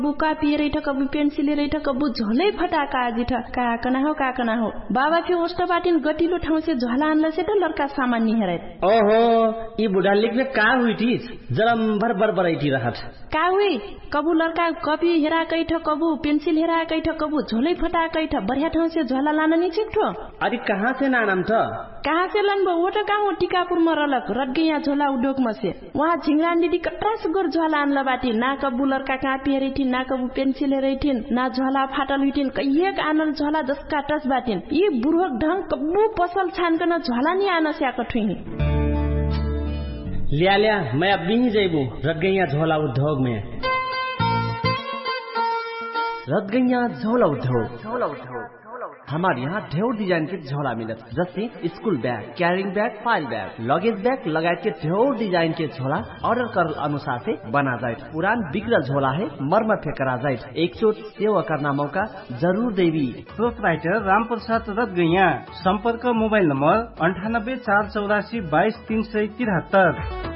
बुका पिए ठ कबु पेन्सिल रे ठ कबु झोलै फटाका आजि ठ काकना हो बाबा फि ओस्ट बाटिन गटिलो ठाउँ से झोला आनला से त लड़का सामान नि हेरै ओहो ई बुढा लिखले का हुइटिस जरम भर बरबरैठी रहत का हुई कबु लड़का कपी हेरा कै ठ कबु पेन्सिल हेरा कै ठ कबु झोलै फटाकै ठ बढ़िया ठाउँ से झोला लान नि छिक्ठो अरे कहाँ से नानम त कहाँ से लनबो वो त कहाँ टिकापुर म रलक रडगैया झोला उद्योग म से वहाँ झिंगरान दिदी कट्रास गोर झोला आनला बाटी ना कबु लड़का कापी हेरैठी ना कबु पेन्सिल हेरैठिन ना झोला फाटल हुइटिन कहिएक आनल झोला जसका टस बाटिन यी बुढोक ढंग कबु पसल छानकन झोला नि आन स्याक ठुइनी लिया मैं अब भी जैबू रडगैया झोला उद्योग में रडगैया झोला उद्योग हमारे यहाँ ढेर डिजाइन के झोला मिलत जैसे school bag carrying bag file bag luggage bag लगायत के ढेर डिजाइन के झोला ऑर्डर कर अनुसार से बना जाए पुरान बिगड़ल झोला है मरम्मत करा जाए एक चोट सेवा करना मौका जरूर देवी प्रोपराइटर राम प्रसाद रडगैया संपर्क मोबाइल नंबर 98 484 22 373